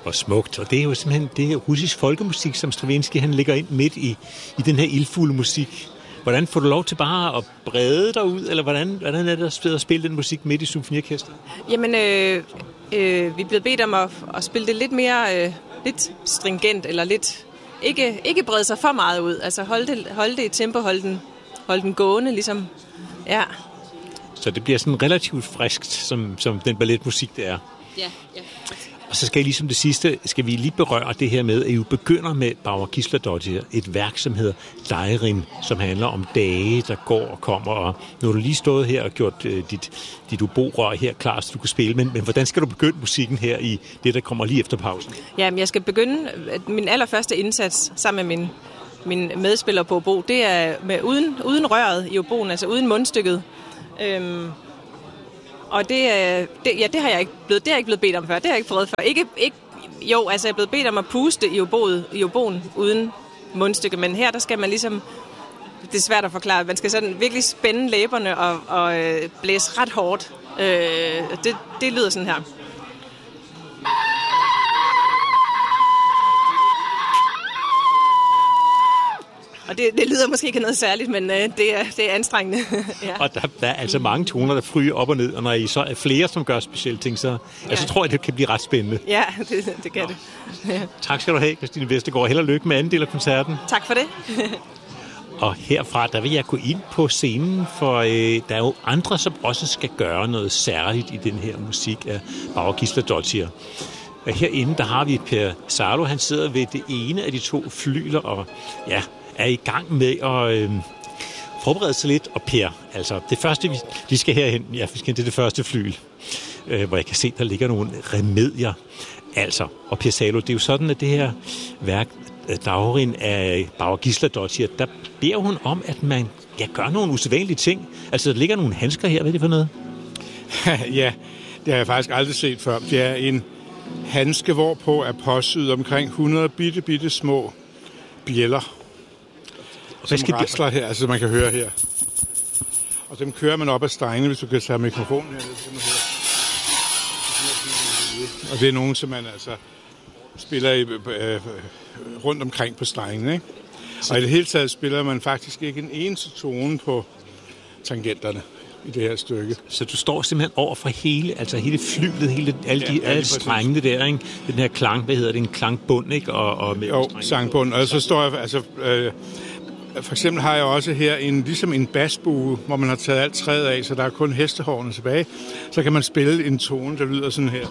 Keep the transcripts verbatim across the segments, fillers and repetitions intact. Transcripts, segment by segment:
Hvor smukt. Og det er jo simpelthen det her russisk folkemusik, som Stravinsky han ligger ind midt i, i den her ildfulde musik. Hvordan får du lov til bare at brede dig ud, eller hvordan, hvordan er det at spille den musik midt i symfoniorkestret? Jamen, øh, øh, vi er blevet bedt om at, at spille det lidt mere øh, lidt stringent, eller lidt ikke, ikke brede sig for meget ud. Altså holde det, holde det i tempo, holde den, holde den gående, ligesom. Ja. Så det bliver sådan relativt friskt, som, som den balletmusik, det er. Ja, ja. Og så skal jeg ligesom det sidste, skal vi lige berøre det her med, at I jo begynder med Bauer Gísladóttir, et værk, som hedder Dairin, som handler om dage, der går og kommer. Og nu har du lige stået her og gjort uh, dit, dit oborør her klar, så du kan spille. Men, men hvordan skal du begynde musikken her i det, der kommer lige efter pausen? Jamen, jeg skal begynde min allerførste indsats sammen med min, min medspiller på obo. Det er med, uden, uden røret i oboen, altså uden mundstykket. Øhm, Og det, det, ja, det har jeg ikke blevet, det har jeg ikke blevet bedt om før. Det har jeg ikke prøvet før. Ikke, ikke, jo, altså jeg er blevet bedt om at puste i oboen, i oboen uden mundstykke, men her der skal man ligesom, det er svært at forklare, man skal sådan virkelig spænde læberne og, og øh, blæse ret hårdt. Øh, det, det lyder sådan her. Og det, det lyder måske ikke noget særligt, men øh, det, er, det er anstrengende. Ja. Og der, der er altså mange toner, der fryger op og ned, og når I så er flere, som gør specielle ting, så ja. altså, tror jeg, det kan blive ret spændende. Ja, det, det kan Nå. det. Ja. Tak skal du have, Christine Vestergaard. Held og lykke med anden del af koncerten. Tak for det. Og herfra, der vil jeg gå ind på scenen, for øh, der er jo andre, som også skal gøre noget særligt i den her musik af Bauer Gísladóttir. Og herinde, der har vi Per Salo, han sidder ved det ene af de to flygler, og ja, er i gang med at øh, forberede sig lidt. Og Per, altså det første, vi, vi skal herhen, ja, vi skal til det første flyl, øh, hvor jeg kan se, der ligger nogle remedier. Altså, og Per Salo, det er jo sådan, at det her værk, Dairin af Bauer Gísladóttir, der beder hun om, at man ja, gør nogle usædvanlige ting. Altså, der ligger nogle handsker her, hvad er det for noget? Ja, det har jeg faktisk aldrig set før. Det er en handske, hvorpå er påsyet omkring hundrede bitte, bitte små bjælder, som rasler her, altså man kan høre her. Og dem kører man op ad strengene, hvis du kan tage mikrofonen her. Og det er nogen, som man altså spiller i, øh, rundt omkring på strengene, ikke? Og i det hele taget spiller man faktisk ikke en eneste tone på tangenterne i det her stykke. Så du står simpelthen over for hele, altså hele flylet, hele, alle, de, ja, alle strengene der, ikke? Den her klang, hvad hedder det, en klangbund, ikke? Og, og jo, sangbund. Og så står jeg, altså, øh, for eksempel har jeg også her en, ligesom en basbue, hvor man har taget alt træet af, så der er kun hestehårene tilbage. Så kan man spille en tone, der lyder sådan her.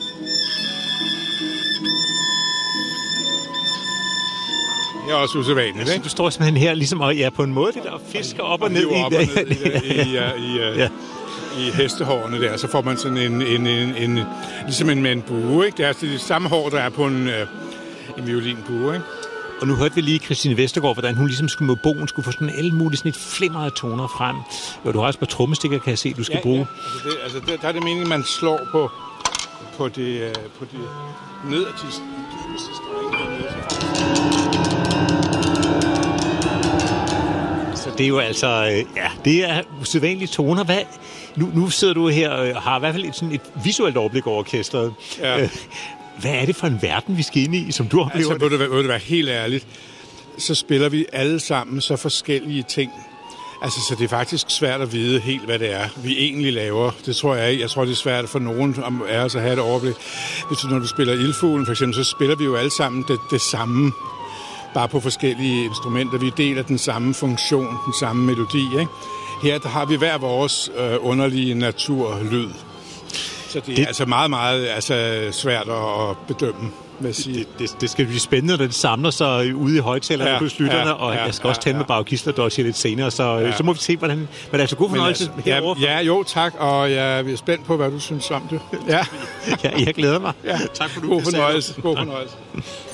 Det er også usædvanligt, ikke? Du står simpelthen her ligesom og ja, på en måde, det der fisker op og, og ned, op og ned i, i, i, i, ja. i hestehårene der. Så får man sådan en, en, en, en ligesom en med en bue, ikke? Det er det samme hår, der er på en, en violinbue, ikke? Og nu hørte vi lige Christine Vestergaard, hvordan hun ligesom skulle med bogen, skulle få sådan alle mulige sådan et flimmer af toner frem. Og du har også på trommestikker, kan jeg se, du skal ja, bruge. Ja, altså, det, altså det, der er det meningen, man slår på, på det, på det nederste streng. Det er jo altså, ja, det er usædvanlige toner. Hvad, nu, nu sidder du her og har i hvert fald et, sådan et visuelt overblik over orkestret. Ja. Hvad er det for en verden, vi skal ind i, som du oplever altså, det? Altså, det være helt ærligt, så spiller vi alle sammen så forskellige ting. Altså, så det er faktisk svært at vide helt, hvad det er, vi egentlig laver. Det tror jeg ikke. Jeg tror, det er svært for nogen af os at have et overblik. Hvis du, når du spiller Ildfuglen, for eksempel, så spiller vi jo alle sammen det, det samme, bare på forskellige instrumenter. Vi deler den samme funktion, den samme melodi, ikke? Her der har vi hver vores øh, underlige naturlyd. Så det er det, altså meget, meget altså, svært at bedømme, vil jeg sige. Det, det, det skal blive spændende, når det samler sig ude i højtalerne ja, hos lytterne, ja, og ja, jeg skal også tale ja, med Bauer Gísladóttir lidt senere, så, ja. så må vi se, hvordan... Men det er altså god fornøjelse altså, herovre. Ja, ja, jo, tak, og jeg er spændt på, hvad du synes om det. Ja, ja jeg glæder mig. Ja. Tak for du. God fornøjelse. God fornøjelse.